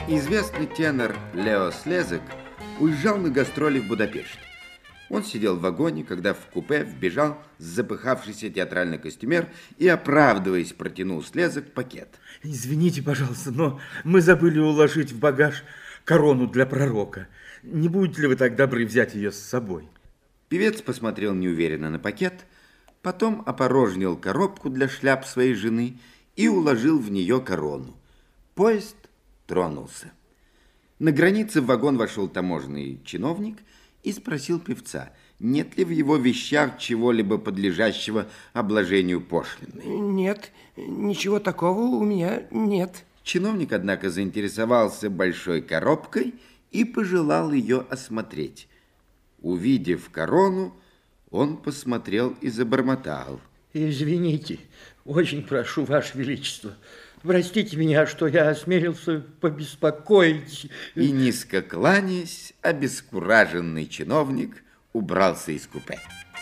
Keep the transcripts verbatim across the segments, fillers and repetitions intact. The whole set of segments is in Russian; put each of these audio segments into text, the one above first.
Известный тенор Лео Слезек уезжал на гастроли в Будапешт. Он сидел в вагоне, когда в купе вбежал запыхавшийся театральный костюмер и, оправдываясь, протянул Слезек пакет. Извините, пожалуйста, но мы забыли уложить в багаж корону для пророка. Не будете ли вы так добры взять ее с собой? Певец посмотрел неуверенно на пакет, потом опорожнил коробку для шляп своей жены и уложил в нее корону. Поезд тронулся. На границе в вагон вошел таможенный чиновник и спросил певца, нет ли в его вещах чего-либо подлежащего обложению пошлиной. Нет, ничего такого у меня нет. Чиновник, однако, заинтересовался большой коробкой и пожелал ее осмотреть. Увидев корону, он посмотрел и забормотал. Извините, очень прошу, Ваше Величество, простите меня, что я осмелился побеспокоить. И, низко кланяясь, обескураженный чиновник убрался из купе.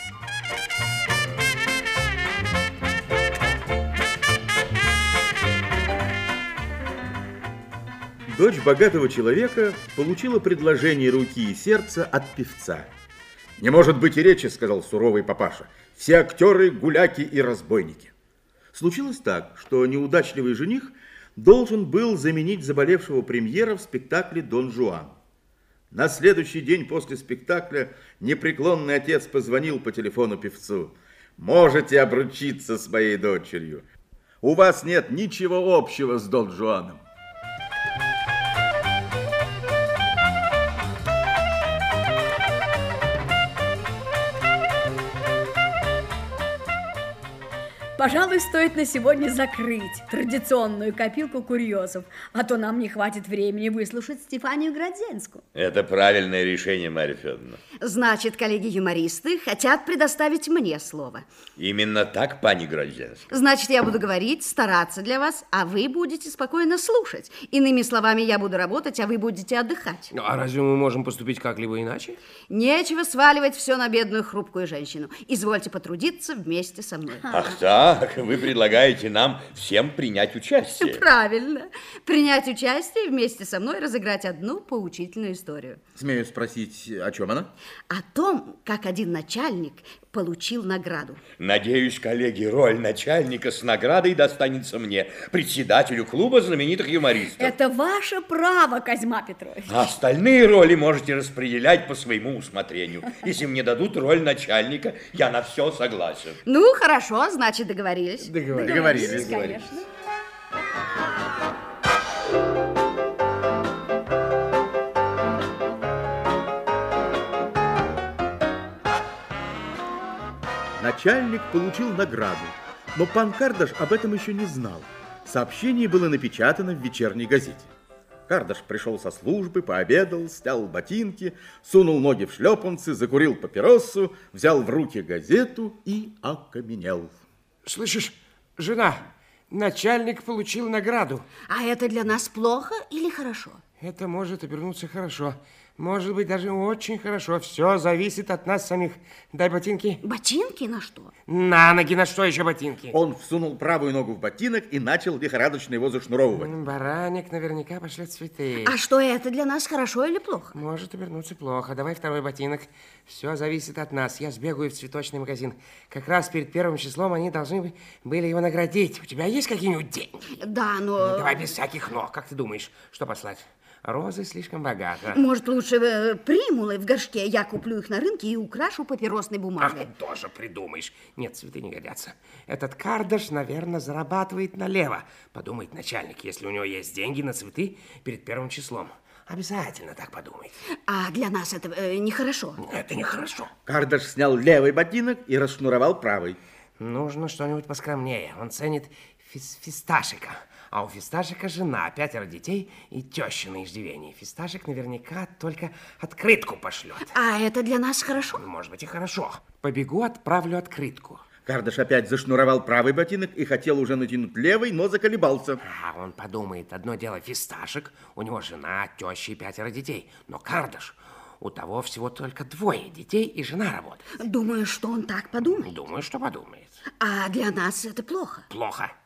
Дочь богатого человека получила предложение руки и сердца от певца. «Не может быть и речи», — сказал суровый папаша. «Все актеры, гуляки и разбойники». Случилось так, что неудачливый жених должен был заменить заболевшего премьера в спектакле «Дон Жуан». На следующий день после спектакля непреклонный отец позвонил по телефону певцу. «Можете обручиться с моей дочерью. У вас нет ничего общего с Дон Жуаном». Пожалуй, стоит на сегодня закрыть традиционную копилку курьезов, а то нам не хватит времени выслушать Стефанию Градзенскую. Это правильное решение, Марья Федоровна. Значит, коллеги-юмористы хотят предоставить мне слово. Именно так, пани Градзенская. Значит, я буду говорить, стараться для вас, а вы будете спокойно слушать. Иными словами, я буду работать, а вы будете отдыхать. Ну, а разве мы можем поступить как-либо иначе? Нечего сваливать все на бедную хрупкую женщину. Извольте потрудиться вместе со мной. Ах так, вы предлагаете нам всем принять участие. Правильно. Принять участие и вместе со мной разыграть одну поучительную историю. Смею спросить, о чем она? О том, как один начальник получил награду. Надеюсь, коллеги, роль начальника с наградой достанется мне, председателю клуба знаменитых юмористов. Это ваше право, Козьма Петрович. А остальные роли можете распределять по своему усмотрению. Если мне дадут роль начальника, я на все согласен. Ну, хорошо, значит, договорились. Договорились. Договорились. Конечно. Начальник получил награду, но пан Кардаш об этом еще не знал. Сообщение было напечатано в вечерней газете. Кардаш пришел со службы, пообедал, снял ботинки, сунул ноги в шлепанцы, закурил папиросу, взял в руки газету и окаменел. Слышишь, жена, начальник получил награду. А это для нас плохо или хорошо? Это может обернуться хорошо. Может быть, даже очень хорошо. Все зависит от нас самих. Дай ботинки. Ботинки на что? На ноги, на что еще ботинки? Он всунул правую ногу в ботинок и начал лихорадочно его зашнуровывать. Бараник наверняка пошлет цветы. А что, это для нас хорошо или плохо? Может обернуться плохо. Давай второй ботинок. Все зависит от нас. Я сбегаю в цветочный магазин. Как раз перед первым числом они должны были его наградить. У тебя есть какие-нибудь деньги? Да, но... Давай без всяких «но». Как ты думаешь, что послать? Розы слишком богато. Может, лучше э, примулы в горшке. Я куплю их на рынке и украшу папиросной бумагой. Ах, тоже придумаешь. Нет, цветы не годятся. Этот Кардаш, наверное, зарабатывает налево. Подумает начальник, если у него есть деньги на цветы перед первым числом. Обязательно так подумает. А для нас это э, нехорошо. Это нехорошо. Кардаш снял левый ботинок и расшнуровал правый. Нужно что-нибудь поскромнее. Он ценит фис фисташика. А у фисташика жена, пятеро детей и теща на иждивении. Фисташик наверняка только открытку пошлет. А это для нас хорошо? Может быть и хорошо. Побегу, отправлю открытку. Кардаш опять зашнуровал правый ботинок и хотел уже натянуть левый, но заколебался. А он подумает, одно дело фисташик, у него жена, теща и пятеро детей. Но Кардаш, у того всего только двое детей и жена работает. Думаю, что он так подумает. Думаю, что подумает. А для нас это плохо. Плохо.